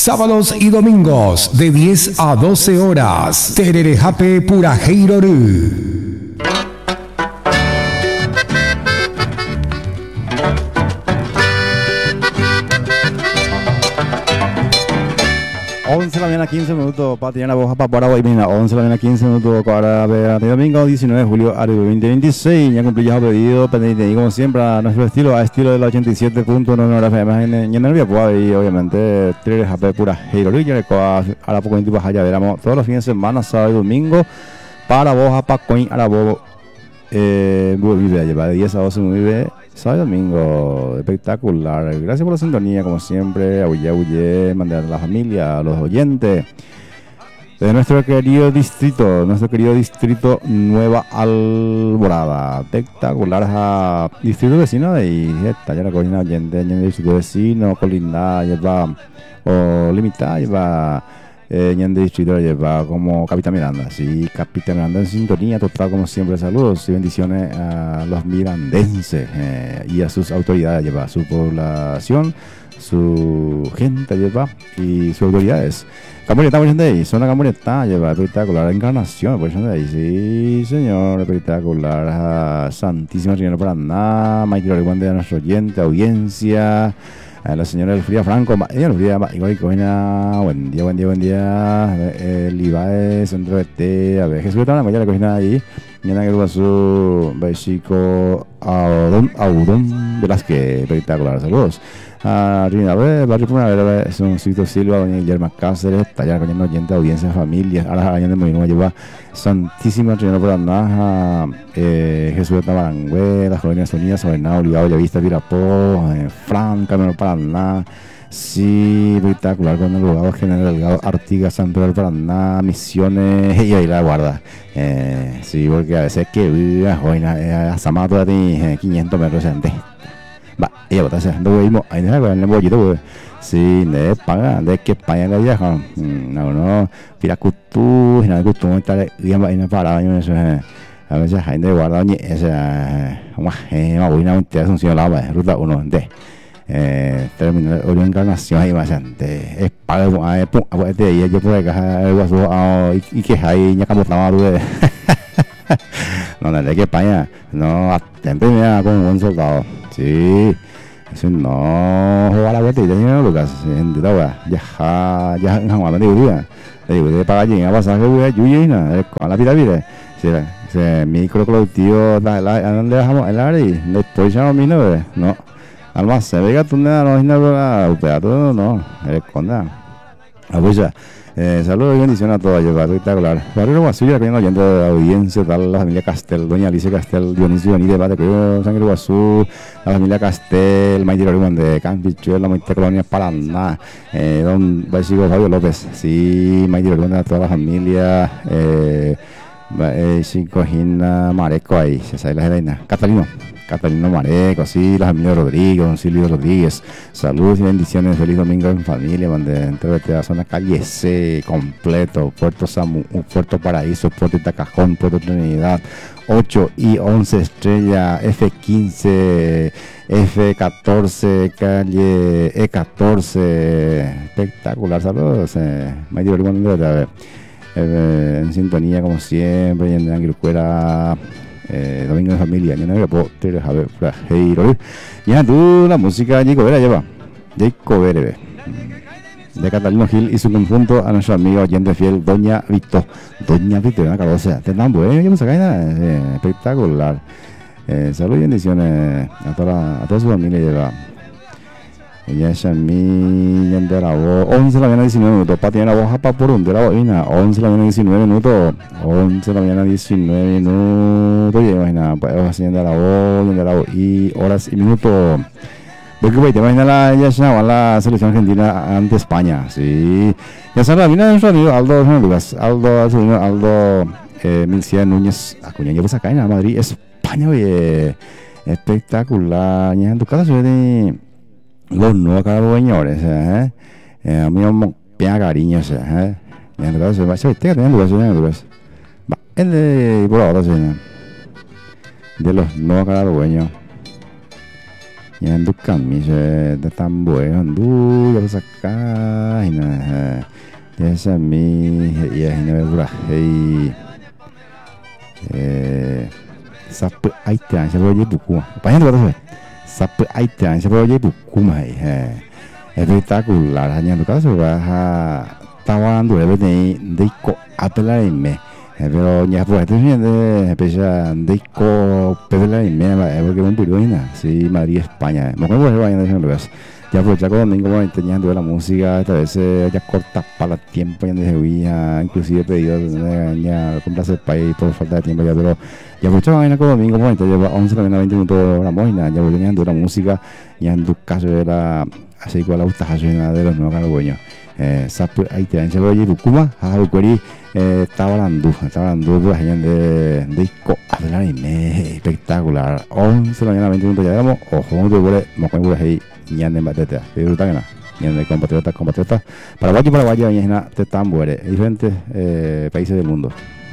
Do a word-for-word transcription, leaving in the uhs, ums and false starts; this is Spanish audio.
Sábados y domingos de diez a doce horas. Tererejape Purajeirorú. once de la mañana, quince minutos, para tener la voz para Paraguay, mira, once de la mañana, quince minutos, para ver, domingo diecinueve de julio, año veinte veintiséis, ya cumplí ya pedido, pendiente, y como siempre, a nuestro estilo, a estilo de la ochenta y siete punto nueve F M, en el Viapuá, y obviamente, tres J P pura Heiro, y ya ahora poco en tipo allá, veremos, todos los fines de semana, sábado y domingo, para vos, a Pacoin, a la voz, eh, vive, lleva de diez a doce, muy bien. Sábado y domingo, espectacular. Gracias por la sintonía, como siempre. Auye, auye, mandar a la familia, a los oyentes de nuestro querido distrito, nuestro querido distrito Nueva Alborada. Espectacular, a distrito vecino de ahí. Está ya la colina oyente, en el distrito vecino, colinda, lleva, o limitada, lleva. Eh, en el distrito lleva como Capitán Miranda, sí, Capitán Miranda en sintonía total como siempre. Saludos y bendiciones a los mirandenses eh, y a sus autoridades, lleva a su población, su gente lleva y sus autoridades. Camioneta, por ahí, zona camioneta, lleva espectacular encarnación, por ahí, sí, señor, espectacular. A Santísima Señora Paraná, Mike Loriguan de nuestro oyente, audiencia. La señora Elfrida Franco, ella Elfrida, buen día, buen día, buen día. El Ibae, centro de té, a ver, Jesús está en la mañana, la cocina ahí. Mañana que tuvo su besico Audón, Audón Velázquez, espectacular, saludos. A Rina, Barrio Primavera, es un Cito Silva, doña Guillermo Cáceres, tallar con oyente, audiencia, familias, ahora la de Molino lleva Santísima Trinidad por Anaja, eh, Jesús de Tabarangüe, las colonias unidas, Sabernado, Olivado, Villavista, Virapó, eh, Fran, Camino Paraná, sí, espectacular, con el abogado General Delgado, Artigas, Santo del Paraná, Misiones, y ahí la guarda, eh, sí, porque a veces que vive, joina, eh, a Samato de quinientos metros antes. Va, ella va a estar haciendo güey, ahí no es el bollito, güey. Sí, de paga, de que paga la vieja. No, no, mira, cutu, y nada, cutu, está bien, va a ir a parar, yo no sé. A veces hay de guardar, ni esa, más, eh, más buena, un tío, un señor lava, ruta uno, de, eh, terminó la encarnación ahí bastante. Es paga, eh, pum, aguante, y yo por acá, el guaso, y que hay, ya como estaba, güey. No, no, de que España, no, siempre me da con un buen soldado. Sí, eso no juega la vuelta y tenía Lucas, en la ya, ya, en Juan, de Uruguay, de Uruguay, para allí, a pasar que voy a Yuyina, con la pirámide, sí, se micro colectivo, la, la, ¿dónde dejamos el área? Después ya no vino, no, alma se vega, tú no, no, no, no, no, el conda, a pues ya. Eh, saludos y bendiciones a todos, espectacular. Barrio Guazú, ya que vengo oyendo de audiencia, tal, la familia Castel, doña Alicia Castel, Dionisio Dioní de Bate, Creo, Sangre Guazú, la familia Castel, Maite Loriman de Campichuel, la Maite Colonia Paraná, eh, don Básico Fabio López, sí, Maite Loriman de toda la familia, eh, eh, Chico Gina Mareco ahí, se sabe la reina, Catalino. Catalino Mareco, sí, la familia Rodríguez, don Silvio Rodríguez, saludos y bendiciones, feliz domingo en familia, donde entre la zona calle C, completo, Puerto Samu, Puerto Paraíso, Puerto Itacajón, Puerto Trinidad, ocho y once estrella, F quince, F catorce, calle E catorce, espectacular, saludos, eh, Mayor Urbano, eh, en sintonía como siempre, y en Anguilcuera. Eh, domingo de familia, yo no voy a poder a ver, Frajeiro. Ya tú, la música de Jacob Vera lleva, Jacob Vera, de Catalino Gil y su conjunto a nuestro amigo oyente fiel, Doña Vito, Doña Vito, una cabeza, te dan bueno, yo no sé nada, eh, espectacular. Eh, Saludos y bendiciones a toda, a toda su familia lleva. Ella es mi de la voz, once de la mañana diecinueve minutos, para tener la voz para por un de la bobina, once de la mañana diecinueve minutos, once de la mañana diecinueve minutos, y imagina, pues haciendo la voz, de la voz, y horas y minutos. Porque pues te imaginas la, ya se la selección argentina ante España, sí. Ya sabes, mira nuestro amigo Aldo Lucas, Aldo, Aldo, eh, Milcia Núñez, acuña, ya pues acá en Madrid, España, oye, espectacular, ya en tu casa se ve los nuevos carabueñores, ¿eh? Eh, a mí me pega cariño, ¿eh? Y en lugar de ser, ¿sabes? Tenga tener lugar, en lugar. Va, el de, por ahora, ¿sí? De los nuevos carabueños. y en tu camisa de tambores Honduras pues acá y nada ya esa mi y es no es pura hey eh sap ai tan se voy buku pañan de todo sap ai tan se voy buku mai eh espectacular hanya tu caso va a tawando de de co apelame pero ya pues esto es de especial de co apelame va porque un piruina sí Madrid España me acuerdo de vaina de lugares ya pues ya como domingo voy enseñando la música esta vez ya corta para el tiempo ya de huía inclusive pedido ya comprarse país por falta de tiempo ya pero ya pues ya vaina como domingo voy lleva once la veinte minutos la moina ya voy enseñando la música ya en tu caso era así que la gusta hacer de los nuevos cargüeños eh sapo ahí te han llevado allí Bucuma a Bucuri eh estaba hablando estaba hablando de la gente de disco anime espectacular once la mañana veinte minutos ya vamos ojo de vuelo me acuerdo ahí ya de bateta pero tan nada ya de compatriotas compatriotas Paraguay Paraguay ya de tambores diferentes eh, países del mundo.